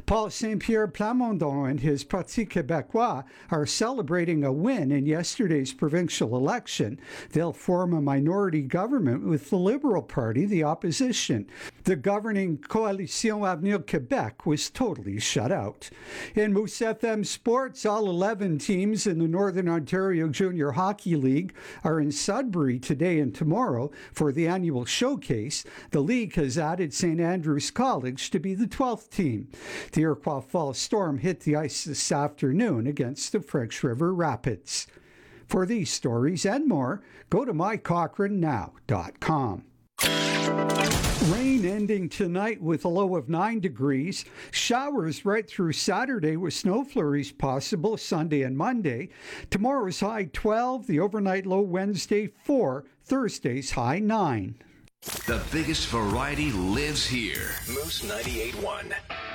Paul Saint-Pierre Plamondon and his Parti Québécois are celebrating a win in yesterday's provincial election. They'll form a minority government with the Liberal Party, the opposition. The governing Coalition Avenir Québec was totally shut out. In Moose FM sports, all 11 teams in the Northern Ontario Junior Hockey League are in Sudbury today and tomorrow for the annual showcase. The league has added St. Andrew's College to be the 12th team. The Iroquois Falls Storm hit the ice this afternoon against the French River Rapids. For these stories and more, go to mycochrannow.com. Rain ending tonight with a low of 9 degrees. Showers right through Saturday with snow flurries possible Sunday and Monday. Tomorrow's high 12, the overnight low Wednesday 4, Thursday's high 9. The biggest variety lives here. Moose 98.1.